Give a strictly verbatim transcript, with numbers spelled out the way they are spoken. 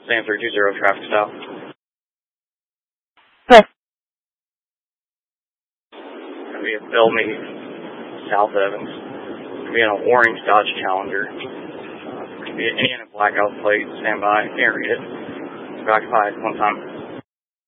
Sam three two zero, traffic stop. Yes. Gonna be a Bellmead, South Evans. Gonna be in an orange Dodge Challenger. Uh, gonna be an Indiana blackout plate, stand by, can't read it. It's occupied one time.